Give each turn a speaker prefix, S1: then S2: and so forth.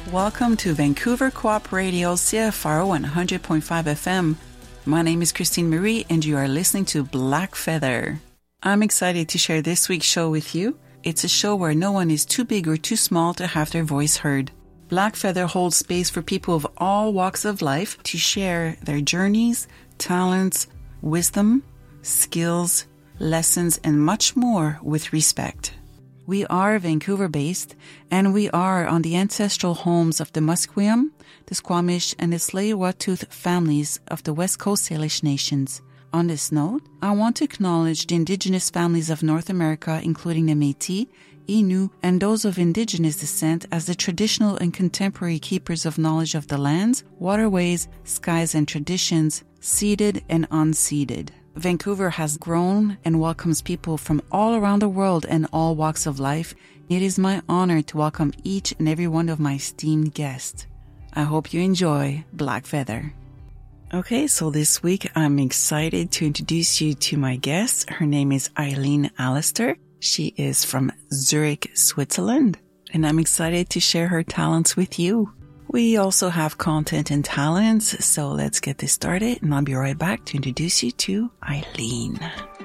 S1: Welcome to Vancouver Co-op Radio CFRO 100.5 FM. My name is Christine Marie and you are listening to Black Feather. I'm excited to share this week's show with you. It's a show where no one is too big or too small to have their voice heard. Black Feather holds space for people of all walks of life to share their journeys, talents, wisdom, skills, lessons, and much more with respect. We are Vancouver-based, and we are on the ancestral homes of the Musqueam, the Squamish, and the Tsleil-Waututh families of the West Coast Salish nations. On this note, I want to acknowledge the Indigenous families of North America, including the Métis, Innu, and those of Indigenous descent as the traditional and contemporary keepers of knowledge of the lands, waterways, skies, and traditions, ceded and unceded. Vancouver has grown and welcomes people from all around the world and all walks of life. It is my honor to welcome each and every one of my esteemed guests. I hope you enjoy Black Feather. Okay, so this week I'm excited to introduce you to my guest. Her name is Eileen Allister. She is from Zurich, Switzerland, and I'm excited to share her talents with you. We also have content and talents, so let's get this started, and I'll be right back to introduce you to Eileen.